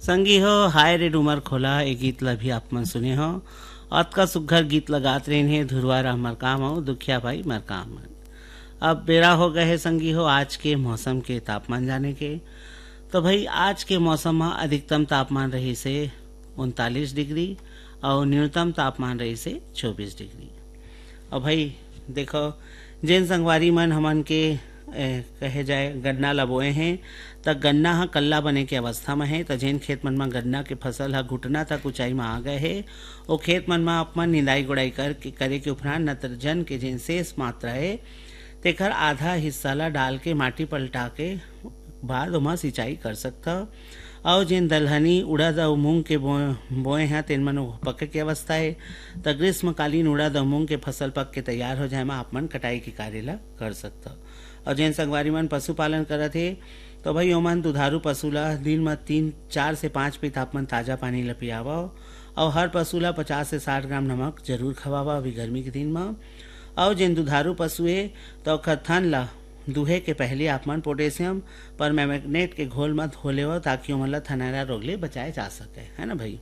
संगी हो हाय रे डूमर खोला ये गीत ला भी आप मन सुने हो। अत का सुघर गीत लगात रहे हैं धुरवारा हमार काम हो दुखिया भाई मर काम। अब बेरा हो गए है संगी हो आज के मौसम के तापमान जाने के। तो भाई आज के मौसम में अधिकतम तापमान रही से 39 डिग्री और न्यूनतम तापमान रही से 24 डिग्री। और भाई देखो जिन संगवारी मन हमन के कहे जाए गन्ना लबोए हैं त गन्ना ह कल्ला बने के अवस्था में है। तो जिन खेत मन में गन्ना के फसल ह घुटना तक ऊंचाई में आ गए है वो खेत मन में अपन निंदाई गुड़ाई करे के उपरांत नत्रजन के जिन शेष मात्रा है तेकर आधा हिस्सा ला डाल के माटी पलटा के बाद ओमा सिंचाई कर सकता। और जिन दलहनी उड़द और मूंग के बोए हैं तेन मन पके के अवस्था है। तो ग्रीष्मकालीन उड़द और मूंग के फसल पक के तैयार हो जाए में आप मन कटाई के कार्य ला कर सकता। और जिन संगवारी मन पशुपालन करत है तो भाई ओमन दुधारू पशु ला दिन में 4 से 5 पीत आप मन ताजा पानी ला पियावा और हर पशु ला 50 से 60 ग्राम नमक जरूर खवावा अभी गर्मी के दिन में। और जिन दुधारू पशु है तो थन ला दूहे के पहले आप मन पोटेशियम पर मैग्नेट के घोल में धो लेवा ताकि ओमन ला थनैला रोग ले बचाए जा सके, है ना भाई।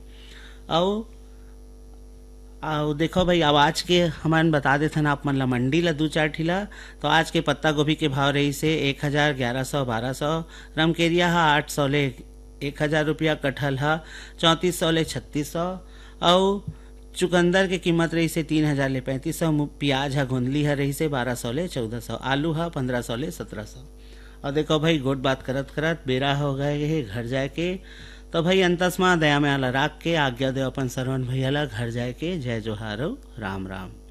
और देखो भाई अब आज के हमन बता देते आप मन ला मंडी ला 2-4 ठीला। तो आज के पत्ता गोभी के भाव रही से 1000, 1100, 1200, रमकेरिया हा 800 ले 1000 रुपया, कटहल हा 3400 ले 3600 और चुकंदर के कीमत रही से 3000 ले 3500, प्याज हा गोंदली हा रही से 1200 ले 1400, आलू हा 1500 ले 1700। और देखो भाई गोट बात करत करत बेरा हो गए है घर जाए के। तो भाई अंतस माँ दया में आला राख के आज्ञा दे अपन सरवन भैया ला घर जाए के। जय जोहार राम राम।